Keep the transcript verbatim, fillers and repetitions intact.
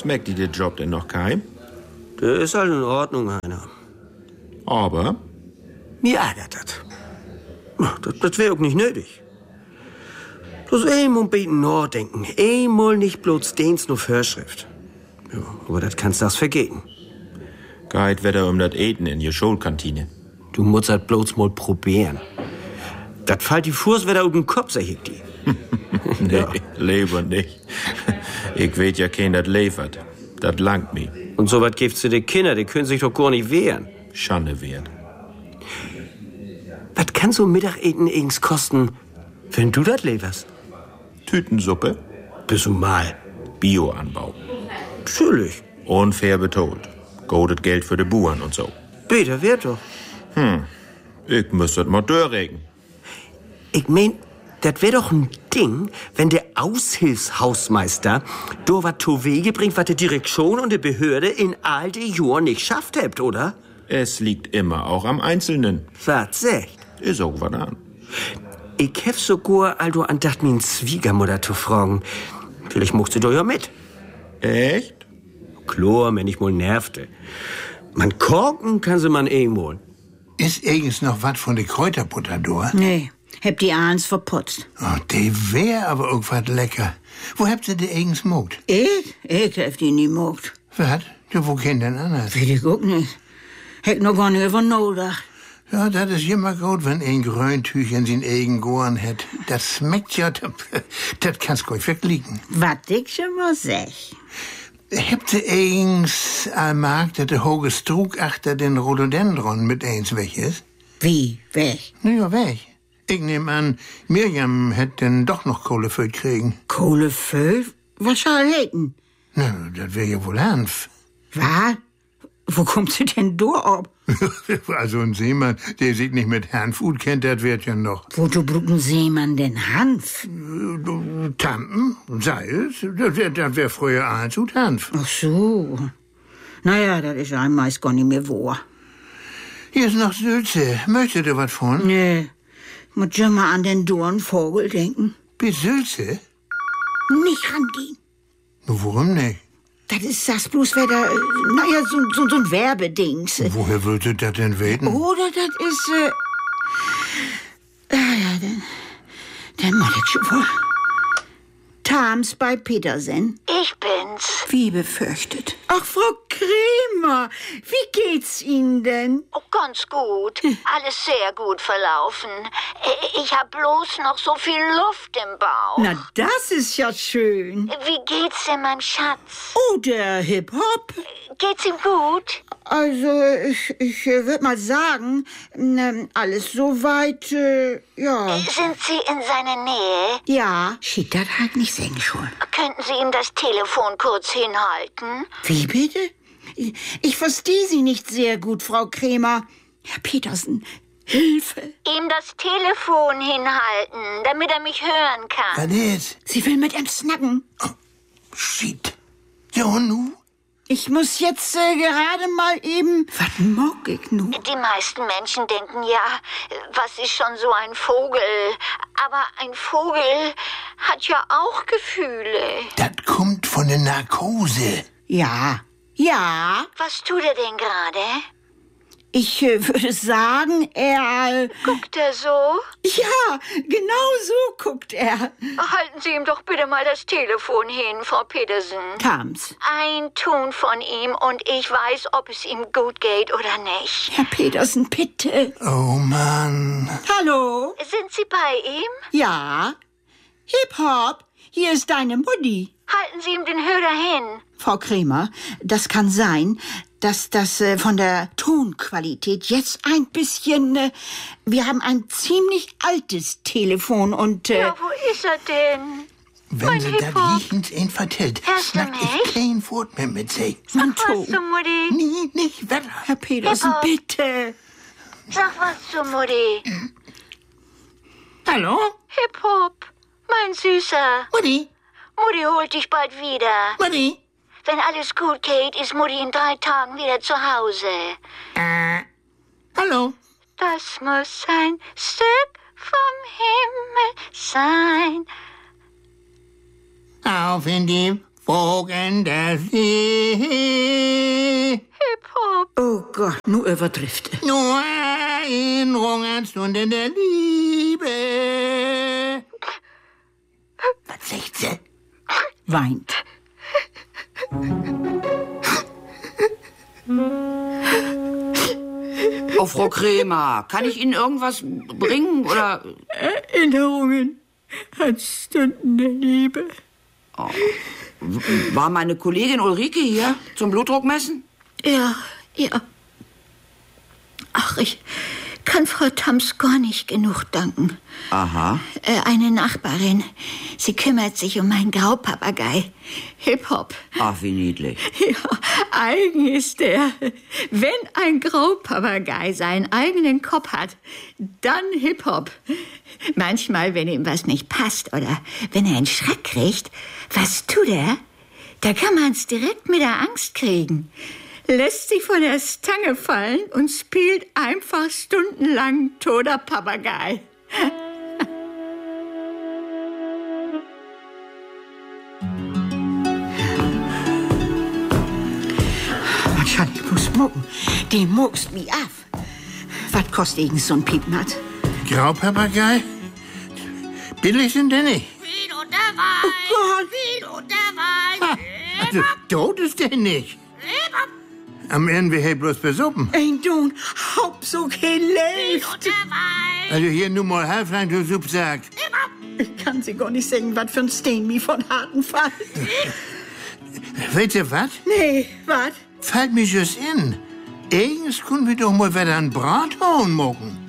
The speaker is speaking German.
Schmeckt dir der Job denn noch kein? Der ist halt in Ordnung, einer. Aber? Mir ärgert das. Das, das wäre auch nicht nötig. Das einmal beten nachdenken. Einmal nicht bloß Dienst nur Vorschrift. Ja, aber das kannst du das vergehen. Geht wieder um das Eten in die Schulkantine. Du musst das bloß mal probieren. Das fällt die Fuß wieder auf den Kopf, sag ich dir. Nee, ja. Lieber nicht. Ich weet ja kein, das liefert. Das langt mir. Und so was gibt's zu den Kindern, die können sich doch gar nicht wehren. Schande wert. Was kann so Mittageten irgends kosten, wenn du das lieferst? Tütensuppe? Bist du mal. Bioanbau. Natürlich. Unfair betont. Goldet Geld für die Buren und so. Bitte, wird doch. Hm, ich müsste mal durchregen. Ich mein, das wär doch ein Ding, wenn der Aushilfshausmeister do wat zu Wege bringt, was die Direktion und die Behörde in all die Jahren nicht schafft habt, oder? Es liegt immer auch am Einzelnen. Was sagt? Ist auch was an. Ich hef sogar also andacht, min Schwiegermutter zu fragen. Vielleicht mocht sie doch ja mit. Echt? Klar, wenn ich mal nervte. Man korken kann sie man eh mal. Ist eigens noch was von der Kräuterbutter da? Nee, hab die Ahns verputzt. Oh, die wär aber irgendwas lecker. Wo habt ihr die eigens mogt? Ich? Ich hab die nie mogt. Was? Ja, wo kennt denn anders? Will ich auch nicht. Hätt noch gar nicht über nachgedacht. Ja, das ist immer gut, wenn ein Gröntüch in sin eigen Goren hat. Das schmeckt ja, das kannst du verklicken. Was ich schon mal sag. Habt ihr eigens allmarkt, dass der hohe Strug achter den Rhododendron mit eins weg ist? Wie, weg? Na ja, weg. Ich nehm an, Mirjam hätt denn doch noch Kohleföhl kriegen. Kohleföhl? Was soll hätten? Na, das wär ja wohl Hanf. Was? Wo kommt sie denn da ab? Also ein Seemann, der sich nicht mit Hanf gut kennt, das wird ja noch. Wozu brauchen Seemann denn Hanf? Tampen, Salz, das wär, das wär früher eins und Hanf. Ach so. Naja, das ist einem meist gar nicht mehr wahr. Hier ist noch Sülze. Möchtet ihr was von? Nee, muss ja mal an den Dornvogel denken. Bis Sülze? Nicht rangehen. Warum nicht? Das ist das bloß wieder, naja, so, so, so ein Werbedings. Woher würdet ihr das denn weten? Oder das ist, äh... Ah ja, dann... Dann mach ich schon vor. Tams bei Petersen. Ich bin's. Wie befürchtet. Ach, Frau Kremer, wie geht's Ihnen denn? Oh, ganz gut. Alles sehr gut verlaufen. Ich hab bloß noch so viel Luft im Bauch. Na, das ist ja schön. Wie geht's denn meinem Schatz? Oh, der Hip-Hop. Geht's ihm gut? Also, ich, ich äh, würde mal sagen, ähm, alles soweit, äh, ja. Sind Sie in seiner Nähe? Ja. Schied das halt nicht singen schon. Könnten Sie ihm das Telefon kurz hinhalten? Wie bitte? Ich, ich verstehe Sie nicht sehr gut, Frau Kremer. Herr Petersen, Hilfe. Ihm das Telefon hinhalten, damit er mich hören kann. Was ist? Sie will mit ihm snacken. Oh, shit. Ja, und nu? Ich muss jetzt äh, gerade mal eben... Was mag ich nun? Die meisten Menschen denken ja, was ist schon so ein Vogel? Aber ein Vogel hat ja auch Gefühle. Das kommt von der Narkose. Ja, ja. Was tut er denn gerade? Ich äh, würde sagen, er... Guckt er so? Ja, genau so guckt er. Halten Sie ihm doch bitte mal das Telefon hin, Frau Petersen. Tams. Ein Ton von ihm und ich weiß, ob es ihm gut geht oder nicht. Herr Petersen, bitte. Oh, Mann. Hallo? Sind Sie bei ihm? Ja. Hip-Hop, hier ist deine Mutti. Halten Sie ihm den Hörer hin. Frau Kremer, das kann sein, dass das äh, von der Tonqualität jetzt ein bisschen... Äh, wir haben ein ziemlich altes Telefon und... Äh, ja, wo ist er denn? Wenn mein sie Hip-Hop. das jichens ihn vertellt, Hörst du snack mich? ich kein Wort mehr mit sich. Sag Mann, was zu Mutti. Nie, nicht wetter. Herr Petersen, Hip-Hop. bitte. Sag was zu Mutti. Hallo? Hip-Hop, mein Süßer. Mutti? Mutti holt dich bald wieder. Mutti? Wenn alles gut geht, ist Mutti in drei Tagen wieder zu Hause. Äh, hallo? Das muss ein Stück vom Himmel sein. Auf in die Wogen der See. Hip-Hop. Oh Gott, nu übertrifft. Nur Erinnerung an Stunden der Liebe. Was sagt sie? Weint. Oh, Frau Krämer, kann ich Ihnen irgendwas bringen, oder? Erinnerungen an Stunden der Liebe. Oh. War meine Kollegin Ulrike hier zum Blutdruck messen? Ja, ja. Ach, ich kann Frau Tams gar nicht genug danken. Aha. Äh, eine Nachbarin. Sie kümmert sich um meinen Graupapagei. Hip-Hop. Ach, wie niedlich. Ja, eigen ist der. Wenn ein Graupapagei seinen eigenen Kopf hat, dann Hip-Hop. Manchmal, wenn ihm was nicht passt oder wenn er einen Schreck kriegt, was tut er? Da kann man's direkt mit der Angst kriegen. Lässt sich von der Stange fallen und spielt einfach stundenlang toter Papagei. Manchmal, ich muss mucken. Die muckst mich auf. Was kostet irgend so ein Piepmatz? Graupapagei? Billig sind die nicht. Wie und der Wein, Oh Gott. wie und der Wein. Ha, also, tot ist der nicht. Am Ende wir bloß besuppen. Ein Don, Hauptsache lebt. Also hier nur mal Halflein, du Subsack. Ich kann sie gar nicht singen, was für ein Steen mich von harten Fall. Weißt ihr was? Nee, was? Fällt mir just in. Eigens können wir doch mal wieder ein Brathuhn machen.